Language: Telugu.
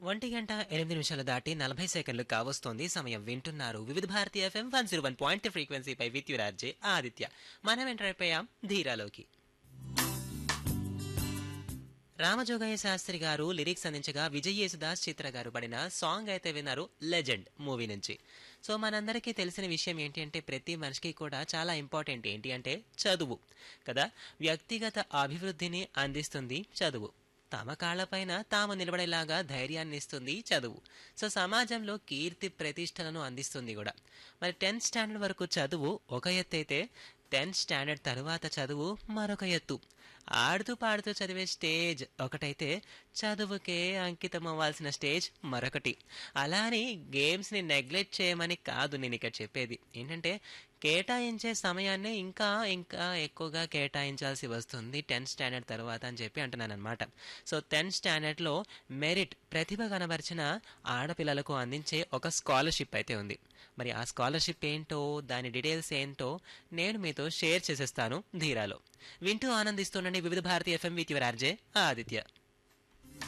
1:08 దాటి 40 సెకండ్లు కావస్తోంది. సమయం వింటున్నారు వివిధ Bharati FM 101.3 ఫ్రీక్వెన్సీపై with your RJ Aditya. మనం ఎంటర్ అయిపోయాం ధీరాలోకి. రామజోగయ్య శాస్త్రి గారు లిరిక్స్ అందించగా విజయ్ యేసుదాస్ చిత్ర గారు పడిన సాంగ్ అయితే విన్నారు లెజెండ్ మూవీ నుంచి. సో మనందరికీ తెలిసిన విషయం ఏంటి అంటే ప్రతి మనిషికి కూడా చాలా ఇంపార్టెంట్ ఏంటి అంటే చదువు కదా. వ్యక్తిగత అభివృద్ధిని అందిస్తుంది చదువు. తమ కాళ్లపైన తాము నిలబడేలాగా ధైర్యాన్ని ఇస్తుంది చదువు. సో సమాజంలో కీర్తి ప్రతిష్టలను అందిస్తుంది కూడా. మరి 10th స్టాండర్డ్ వరకు చదువు ఒక ఎత్తు అయితే 10th స్టాండర్డ్ తరువాత చదువు మరొక ఎత్తు. ఆడుతూ పాడుతూ చదివే స్టేజ్ ఒకటైతే చదువుకే అంకితం అవ్వాల్సిన స్టేజ్ మరొకటి. అలా అని గేమ్స్ని నెగ్లెక్ట్ చేయమని కాదు నేను ఇక్కడ చెప్పేది. ఏంటంటే కేటాయించే సమయాన్నే ఇంకా ఇంకా ఎక్కువగా కేటాయించాల్సి వస్తుంది 10th స్టాండర్డ్ తర్వాత అని చెప్పి అంటున్నాను అనమాట. సో 10th స్టాండర్డ్లో మెరిట్ ప్రతిభ కనబరిచిన ఆడపిల్లలకు అందించే ఒక స్కాలర్షిప్ అయితే ఉంది. మరి ఆ స్కాలర్షిప్ ఏంటో దాని డీటెయిల్స్ ఏంటో నేను మీతో షేర్ చేసేస్తాను ధీరాలో. వింటూ ఆనందిస్తుండండి వివిధ Bharati FM with your RJ Aditya.